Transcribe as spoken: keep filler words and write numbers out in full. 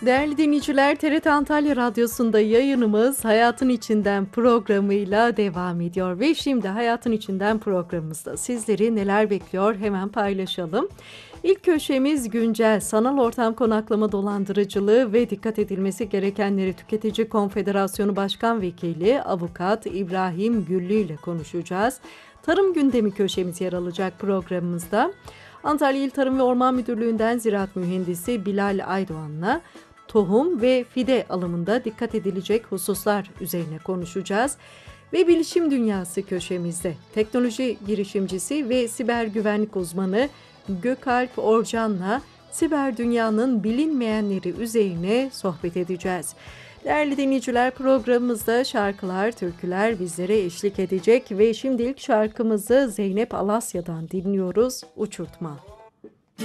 Değerli dinleyiciler, T R T Antalya Radyosu'nda yayınımız Hayatın İçinden programıyla devam ediyor. Ve şimdi Hayatın İçinden programımızda sizleri neler bekliyor hemen paylaşalım. İlk köşemiz güncel sanal ortam konaklama dolandırıcılığı ve dikkat edilmesi gerekenleri Tüketici Konfederasyonu Başkan Vekili Avukat İbrahim Güllü ile konuşacağız. Tarım gündemi köşemiz yer alacak programımızda. Antalya İl Tarım ve Orman Müdürlüğü'nden Ziraat Mühendisi Bilal Aydoğan'la tohum ve fide alımında dikkat edilecek hususlar üzerine konuşacağız. Ve Bilişim Dünyası köşemizde teknoloji girişimcisi ve siber güvenlik uzmanı Gökalp Orcan'la siber dünyanın bilinmeyenleri üzerine sohbet edeceğiz. Değerli dinleyiciler, programımızda şarkılar, türküler bizlere eşlik edecek ve şimdi ilk şarkımızı Zeynep Alasya'dan dinliyoruz, Uçurtma.